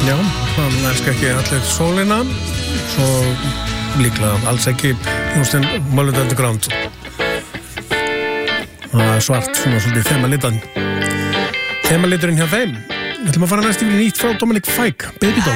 Já, hann elskar ekki allir sólina, svo líklega alls ekki hljómsveitin Mullet Underground. Það er svart, svona svolítið þemaliturinn hjá þeim. Við ætlum að fara næst yfir nýtt frá Dominic Fike, Baby Doll.